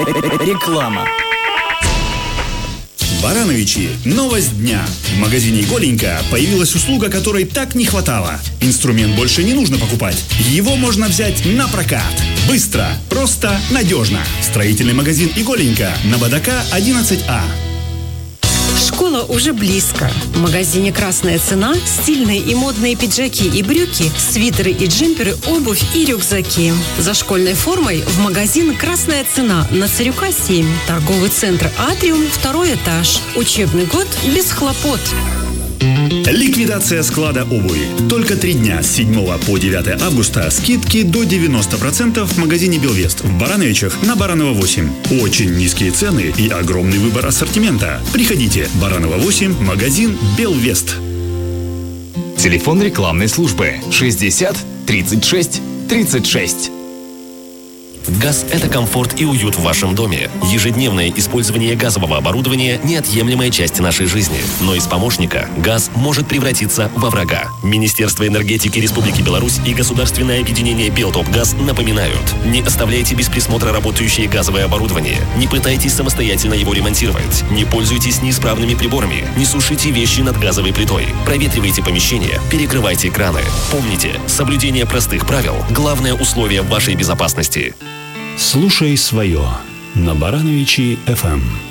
Реклама. Барановичи. Новость дня. В магазине «Голенько» появилась услуга, которой так не хватало. Инструмент больше не нужно покупать. Его можно взять на прокат. Быстро, просто, надежно. Строительный магазин «Голенько» на Бадака 11А. Школа уже близко. В магазине «Красная цена» стильные и модные пиджаки и брюки, свитеры и джемперы, обувь и рюкзаки. За школьной формой в магазин «Красная цена» на Царюка 7. Торговый центр «Атриум», 2-й этаж. Учебный год без хлопот. Ликвидация склада обуви. Только 3 дня с 7 по 9 августа скидки до 90% в магазине «Белвест» в Барановичах на Баранова 8. Очень низкие цены и огромный выбор ассортимента. Приходите. Баранова 8, магазин «Белвест». Телефон рекламной службы 60 36 36. Газ – это комфорт и уют в вашем доме. Ежедневное использование газового оборудования – неотъемлемая часть нашей жизни. Но из помощника газ может превратиться во врага. Министерство энергетики Республики Беларусь и государственное объединение «Белтопгаз» напоминают: не оставляйте без присмотра работающее газовое оборудование, не пытайтесь самостоятельно его ремонтировать, не пользуйтесь неисправными приборами, не сушите вещи над газовой плитой, проветривайте помещения, перекрывайте краны. Помните, соблюдение простых правил – главное условие вашей безопасности. Слушай свое на Барановичи FM.